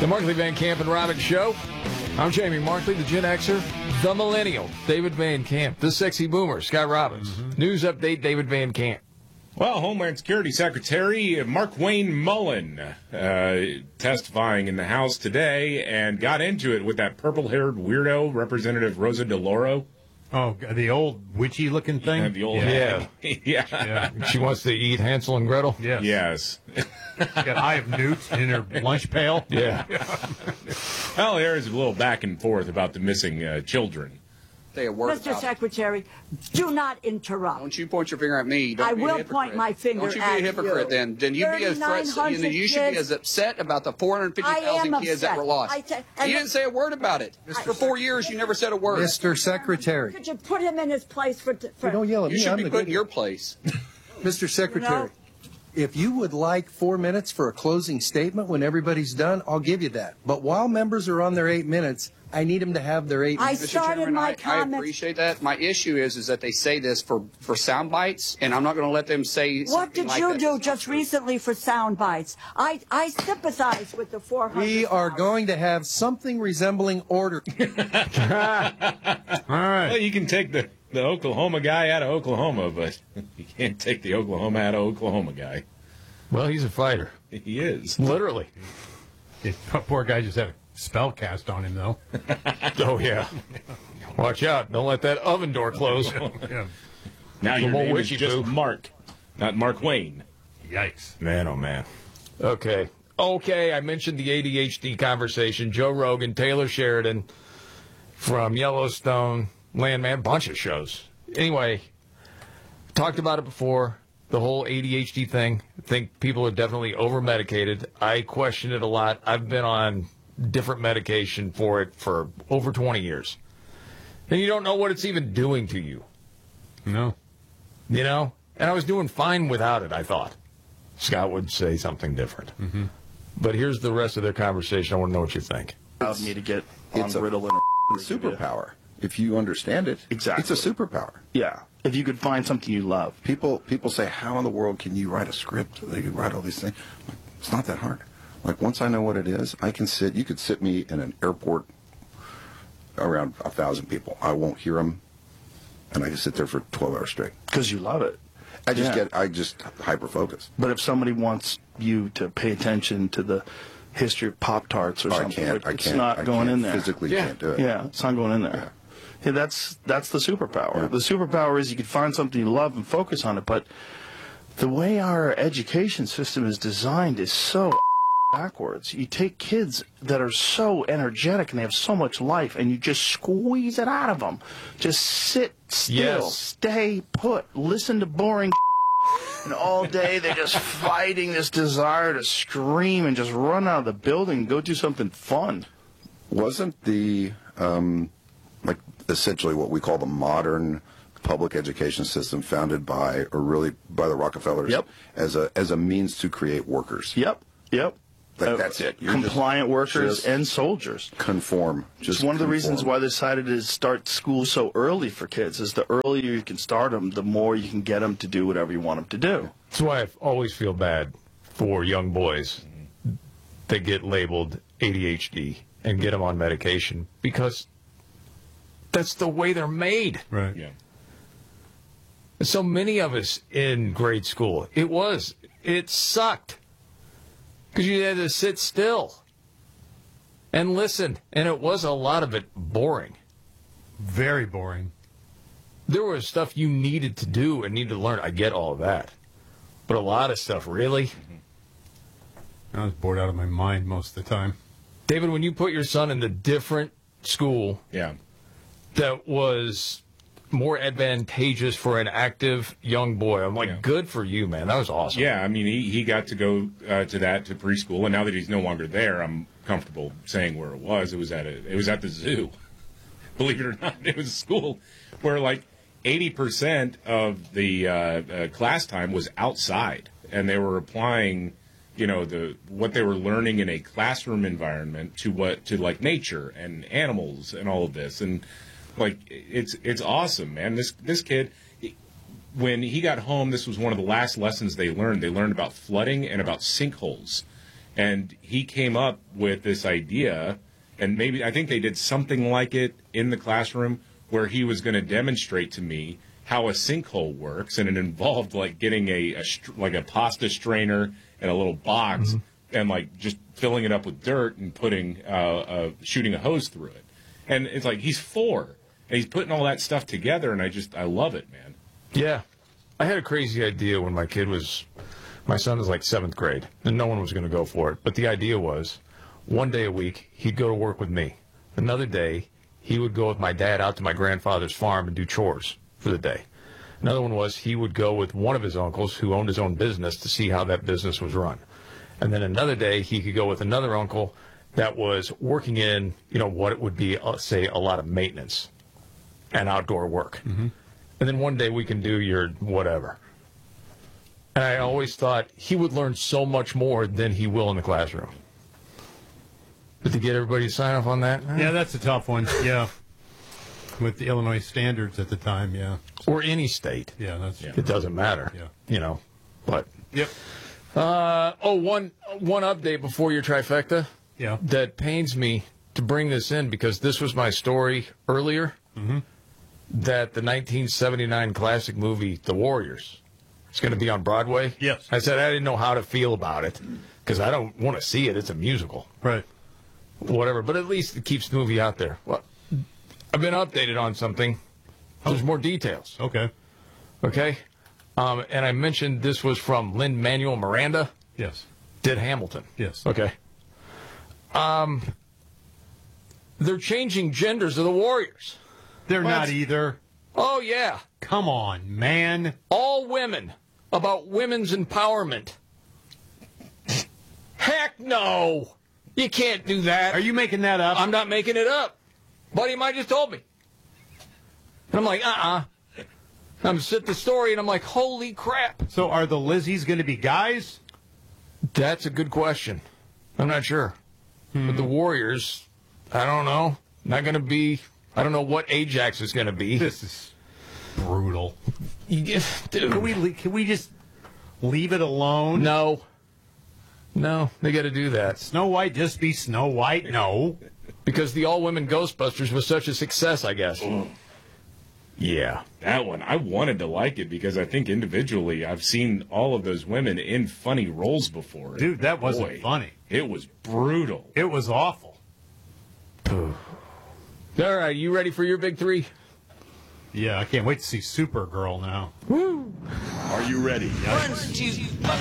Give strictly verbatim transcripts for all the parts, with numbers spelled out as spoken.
The Markley, Van Camp, and Robbins Show. I'm Jamie Markley, the Gen Xer, the Millennial, David Van Camp, the Sexy Boomer, Scott Robbins. Mm-hmm. News update, David Van Camp. Well, Homeland Security Secretary Markwayne Mullin uh, testifying in the House today and got into it with that purple-haired weirdo, Representative Rosa DeLauro. Oh, the old witchy-looking thing? Yeah, the old yeah. yeah. yeah. She wants to eat Hansel and Gretel? Yes. Yes. She's got Eye of Newt in her lunch pail? Yeah. Well, there's a little back and forth about the missing uh, children. Say a word Mister Secretary, do not interrupt. Don't you point your finger at me. Don't I be a will hypocrite. point my finger Don't you at be a hypocrite you. then. Then you be as threat, you, know, you should be as upset about the four hundred fifty thousand kids that were lost. I t- you didn't say a word about it. For four years, you never said a word. Mister Secretary. Could you put him in his place for... for Don't yell at you me. should I'm be the put in good your one. place. Mister Secretary, No. if you would like four minutes for a closing statement when everybody's done, I'll give you that. But while members are on their eight minutes, I need them to have their eight I minutes. Mister started Chairman, my I, I comments- appreciate that. My issue is is that they say this for, for sound bites, and I'm not going to let them say What something did like you that. do just recently for sound bites? I, I sympathize with the four hundred. We are going to have something resembling order. All right. Well, you can take the, the Oklahoma guy out of Oklahoma, but you can't take the Oklahoma out of Oklahoma guy. Well, he's a fighter. He is. Literally. Yeah, poor guy just had a spell cast on him, though. Oh, yeah. Watch out. Don't let that oven door close. Yeah. Now your Some old name is witchy just poo. Mark, not Mark Wayne. Yikes. Man, oh, man. Okay. Okay, I mentioned the A D H D conversation. Joe Rogan, Taylor Sheridan from Yellowstone, Landman, bunch of shows. Anyway, talked about it before, the whole A D H D thing. I think people are definitely over-medicated. I question it a lot. I've been on different medication for it for over twenty years. And you don't know what it's even doing to you. No. You know? And I was doing fine without it, I thought. Scott would say something different. Mm-hmm. But here's the rest of their conversation. I want to know what you think. Allowed me to get on It's a Ritalin. superpower. If you understand it, Exactly. it's a superpower. Yeah. If you could find something you love. People people say, how in the world can you write a script? They could write all these things. It's not that hard. Like, once I know what it is, I can sit, you could sit me in an airport around a thousand people. I won't hear them, and I can sit there for twelve hours straight. Because you love it. I just Yeah. get, I just hyper-focus. But if somebody wants you to pay attention to the history of Pop-Tarts or I something, can't, like, I it's can't, not I going can't in there. physically Yeah. can't do it. Yeah, it's not going in there. Yeah, that's that's the superpower. Yeah. The superpower is you can find something you love and focus on it, but the way our education system is designed is so backwards. You take kids that are so energetic and they have so much life, and you just squeeze it out of them. Just sit still, Yes. stay put, listen to boring and all day they're just fighting this desire to scream and just run out of the building and go do something fun. Wasn't the, um, like, essentially what we call the modern public education system founded by, or really by the Rockefellers, Yep. as a as a means to create workers? Yep, yep. Like, that's it. You're Compliant just- workers just and soldiers. Conform. Just It's one of the conform. reasons why they decided to start school so early for kids is the earlier you can start them, the more you can get them to do whatever you want them to do. That's why I always feel bad for young boys that get labeled A D H D and get them on medication, because that's the way they're made. Right. Yeah. So many of us in grade school, it was, it sucked. Because you had to sit still and listen, and it was a lot of it boring. Very boring. There was stuff you needed to do and needed to learn. I get all of that. But a lot of stuff, really? I was bored out of my mind most of the time. David, when you put your son in the different school Yeah. that was more advantageous for an active young boy, I'm like, Yeah. good for you, man. That was awesome. Yeah, I mean, he, he got to go uh, to that, to preschool, and now that he's no longer there, I'm comfortable saying where it was. It was at a, it was at the zoo. Believe it or not, it was a school where like eighty percent of the uh, uh, class time was outside, and they were applying, you know, the what they were learning in a classroom environment to what to like nature and animals and all of this, and like it's it's awesome, man. This this kid, when he got home, this was one of the last lessons they learned. They learned about flooding and about sinkholes. And he came up with this idea, and maybe I think they did something like it in the classroom where he was going to demonstrate to me how a sinkhole works, and it involved like getting a, a like a pasta strainer and a little box, mm-hmm. and like just filling it up with dirt and putting uh, uh, shooting a hose through it. And it's like he's four, and he's putting all that stuff together, and I just I love it, man. Yeah, I had a crazy idea when my kid was. My son is like seventh grade, and no one was going to go for it. But the idea was, one day a week, he'd go to work with me. Another day, he would go with my dad out to my grandfather's farm and do chores for the day. Another one was he would go with one of his uncles who owned his own business to see how that business was run. And then another day, he could go with another uncle that was working in, you know, what it would be, uh, say, a lot of maintenance and outdoor work. Mm-hmm. And then one day we can do your whatever. And I always thought he would learn so much more than he will in the classroom. But to get everybody to sign off on that? Eh. Yeah, that's a tough one. Yeah. With the Illinois standards at the time, yeah. Or any state. Yeah, that's yeah. It doesn't matter. Yeah. You know, but. Yep. Uh, oh, one, one update before your trifecta. Yeah. That pains me to bring this in because this was my story earlier. Mm-hmm. That the nineteen seventy-nine classic movie, The Warriors, it's going to be on Broadway. Yes. I said I didn't know how to feel about it because I don't want to see it. It's a musical. Right. Whatever. But at least it keeps the movie out there. Well, I've been updated on something. There's more details. Okay. Okay. Um, and I mentioned this was from Lin-Manuel Miranda. Yes. Did Hamilton. Yes. Okay. Um, they're changing genders of the Warriors. They're What? not either. Oh, yeah. Come on, man. All women. About women's empowerment. Heck no. You can't do that. Are you making that up? I'm not making it up. Buddy of mine just told me. And I'm like, uh-uh. I'm sitting the story, and I'm like, holy crap. So are the Lizzies going to be guys? That's a good question. I'm not sure. Hmm. But the Warriors, I don't know. Not going to be, I don't know what Ajax is going to be. This is brutal. You, dude. Can we, can we just leave it alone? No. No, they got to do that. Snow White just be Snow White? No. Because the all-women Ghostbusters was such a success, I guess. Oh. Yeah. That one, I wanted to like it because I think individually I've seen all of those women in funny roles before. Dude, that wasn't Boy, funny. It was brutal. It was awful. All right, you ready for your big three? Yeah, I can't wait to see Supergirl now. Woo! Are you ready? One, two,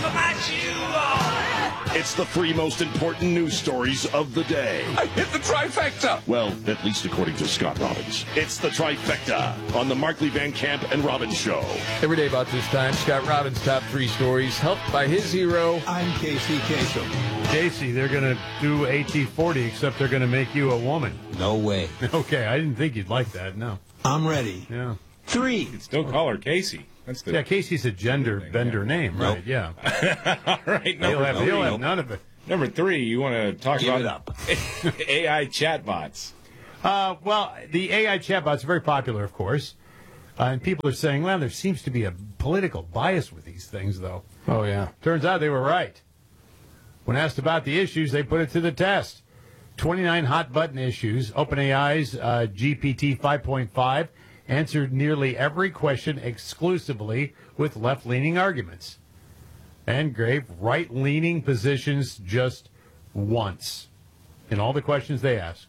It's the three most important news stories of the day. I hit the trifecta. Well, at least according to Scott Robbins. It's the trifecta on the Markley Van Camp and Robbins Show. Every day about this time, Scott Robbins' top three stories, helped by his hero. I'm Casey Kasem. Casey, they're going to do A T forty, except they're going to make you a woman. No way. Okay, I didn't think you'd like that, no. I'm ready. Yeah. Three. You could still call her Casey. That's the Yeah, Casey's a gender thing, bender yeah. name, Nope. right? Yeah. All right, He'll number have, three. he'll have none of it. Number three, you want to talk Give about it up. A I chatbots. Uh, well, the A I chatbots are very popular, of course. Uh, and people are saying, well, there seems to be a political bias with these things, though. Oh, yeah. Turns out they were right. When asked about the issues, they put it to the test. twenty-nine hot-button issues. OpenAI's uh, G P T five point five answered nearly every question exclusively with left-leaning arguments and gave right-leaning positions just once in all the questions they asked.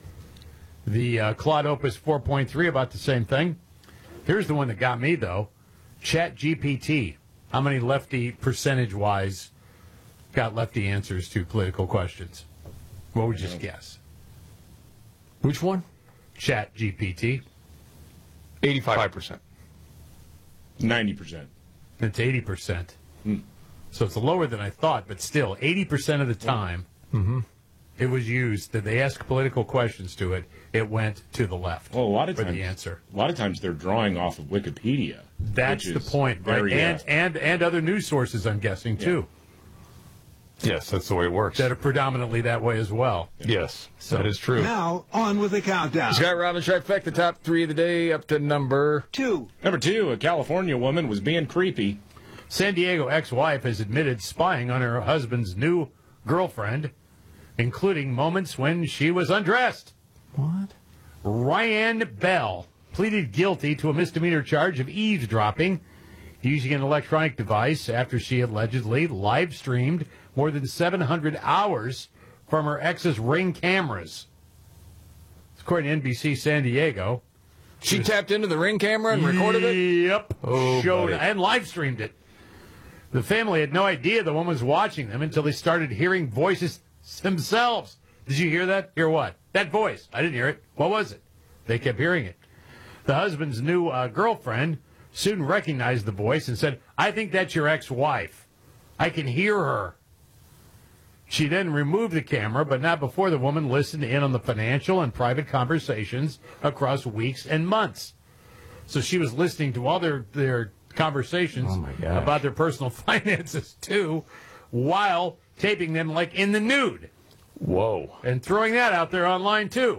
The uh, Claude Opus four point three, about the same thing. Here's the one that got me, though. ChatGPT. How many lefty, percentage-wise, got lefty answers to political questions? What would you just guess? Which one? ChatGPT. eighty-five percent. ninety percent. It's eighty percent. Mm. So it's lower than I thought, but still, eighty percent of the time Mm-hmm. it was used, that they asked political questions to it, it went to the left Well, a lot of for times, the answer. A lot of times they're drawing off of Wikipedia. That's which the is point, right? very, And, uh, and, and other news sources, I'm guessing, too, Yes, that's the way it works. that are predominantly that way as well. Yes, that is true. Now, on with the countdown. Scott Robbins, trifecta, the top three of the day, up to number Two. Number two, a California woman was being creepy. San Diego ex-wife has admitted spying on her husband's new girlfriend, including moments when she was undressed. What? Ryan Bell pleaded guilty to a misdemeanor charge of eavesdropping using an electronic device after she allegedly live-streamed more than seven hundred hours from her ex's Ring cameras. According to N B C San Diego. She tapped into the Ring camera and recorded it? Yep. Oh, Showed buddy. and live-streamed it. The family had no idea the woman was watching them until they started hearing voices themselves. Did you hear that? Hear what? That voice. I didn't hear it. What was it? They kept hearing it. The husband's new uh, girlfriend soon recognized the voice and said, I think that's your ex-wife. I can hear her. She then removed the camera, but not before the woman listened in on the financial and private conversations across weeks and months. So she was listening to all their, their conversations Oh, my gosh. about their personal finances, too, while taping them like in the nude. Whoa. And throwing that out there online, too.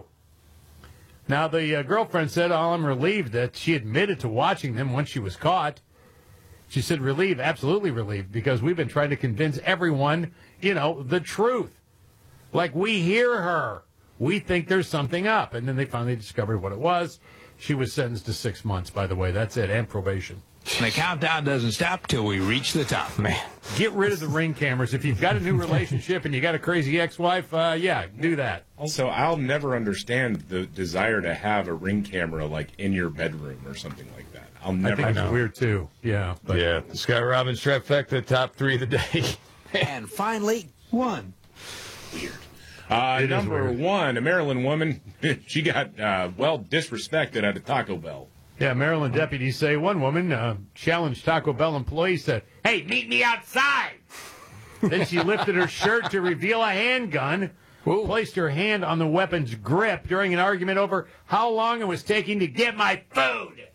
Now, the uh, girlfriend said, oh, I'm relieved that she admitted to watching them once she was caught. She said, relieved, absolutely relieved, because we've been trying to convince everyone, you know, the truth. Like, we hear her. We think there's something up. And then they finally discovered what it was. She was sentenced to six months, by the way. That's it, and probation. The countdown doesn't stop till we reach the top. Man. Get rid of the Ring cameras. If you've got a new relationship and you got a crazy ex-wife, uh, yeah, do that. Also, I'll never understand the desire to have a Ring camera like in your bedroom or something like that. I'll never. I think know. it's weird, too. Yeah. But Yeah. The Scott Robbins trifecta, top three of the day. And finally, one. Weird. Uh, It is number weird. one, a Maryland woman. She got, uh, well, disrespected at a Taco Bell. Yeah, Maryland deputies say one woman uh, challenged Taco Bell employees, said, hey, meet me outside. Then she lifted her shirt to reveal a handgun, Ooh. placed her hand on the weapon's grip during an argument over how long it was taking to get my food.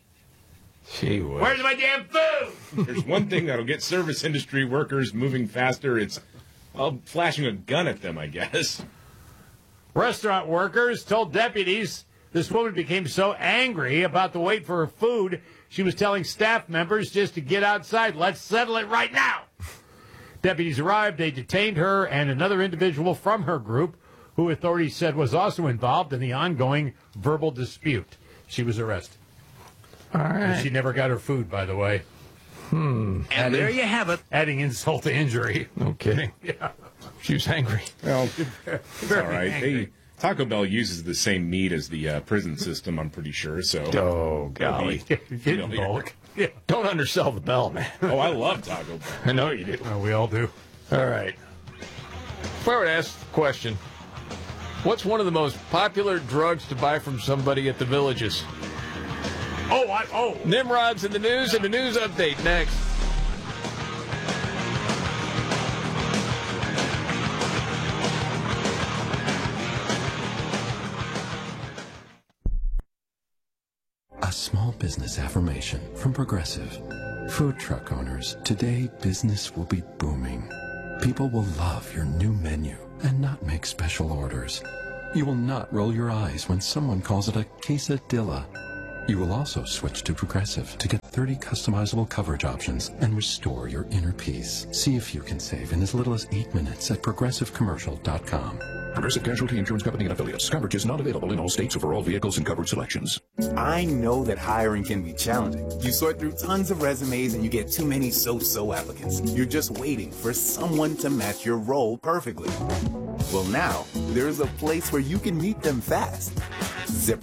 Gee whiz. Where's my damn food? There's one thing that'll get service industry workers moving faster. It's, well, flashing a gun at them, I guess. Restaurant workers told deputies this woman became so angry about the wait for her food, she was telling staff members just to get outside. Let's settle it right now. Deputies arrived. They detained her and another individual from her group, who authorities said was also involved in the ongoing verbal dispute. She was arrested. All right. She never got her food, by the way. Hmm. And there you have it. Adding insult to injury. No kidding. Yeah. She was angry. Well, it's all right. They, Taco Bell uses the same meat as the uh, prison system, I'm pretty sure. So, Oh, golly. In bulk. Yeah. Don't undersell the bell, man. oh, I love Taco Bell. I know you do. Uh, we all do. All right. If I were to ask the question, what's one of the most popular drugs to buy from somebody at the Villages? Oh, I, oh. Nimrod's in the news and the news update next. A small business affirmation from Progressive. Food truck owners, today business will be booming. People will love your new menu and not make special orders. You will not roll your eyes when someone calls it a quesadilla. You will also switch to Progressive to get thirty customizable coverage options and restore your inner peace. See if you can save in as little as eight minutes at progressive commercial dot com. Progressive Casualty Insurance Company and Affiliates. Coverage is not available in all states or for all vehicles and coverage selections. I know that hiring can be challenging. You sort through tons of resumes and you get too many so-so applicants. You're just waiting for someone to match your role perfectly. Well, now, there's a place where you can meet them fast. Zip.